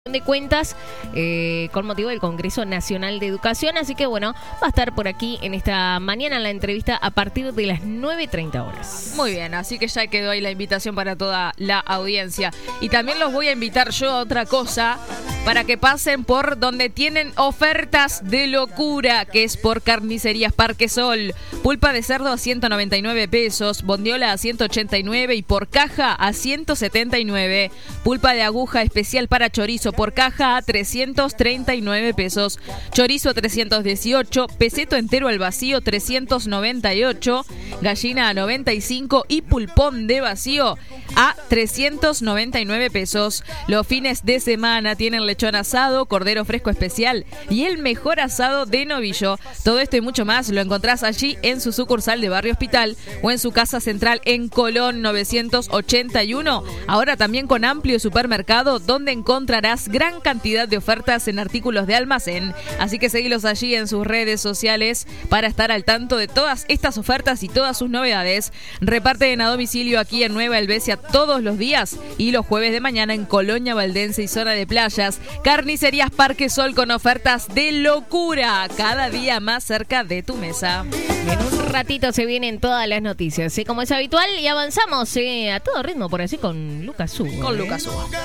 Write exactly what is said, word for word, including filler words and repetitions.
de cuentas eh, con motivo del Congreso Nacional de Educación, así que bueno, va a estar por aquí en esta mañana en la entrevista a partir de las nueve y treinta horas. Muy bien, así que ya quedó ahí la invitación para toda la audiencia. Y también los voy a invitar yo a otra cosa, para que pasen por donde tienen ofertas de locura, que es por Carnicerías Parque Sol. Pulpa de cerdo a ciento noventa y nueve pesos, bondiola a ciento ochenta y nueve y por caja a ciento setenta y nueve. Pulpa de aguja especial para chorizo por caja a trescientos treinta y nueve pesos. Chorizo a trescientos dieciocho, peseto entero al vacío trescientos noventa y ocho, gallina a noventa y cinco y pulpón de vacío a trescientos noventa y nueve pesos. Los fines de semana tienen lechón asado, cordero fresco especial y el mejor asado de novillo. Todo esto y mucho más lo encontrás allí en su sucursal de Barrio Hospital o en su casa central en Colón novecientos ochenta y uno. Ahora también con amplio supermercado donde encontrarás gran cantidad de ofertas en artículos de almacén. Así que seguilos allí en sus redes sociales para estar al tanto de todas estas ofertas y todas sus novedades. Reparten a domicilio aquí en Nueva Helvecia todos los días y los jueves de mañana en Colonia Valdense y zona de playas. Carnicerías Parque Sol con ofertas de locura, cada día más cerca de tu mesa. En un ratito se vienen todas las noticias, ¿sí? Como es habitual, y avanzamos ¿sí? a todo ritmo por así con Lucas Hugo. Con ¿eh? Lucas Hugo.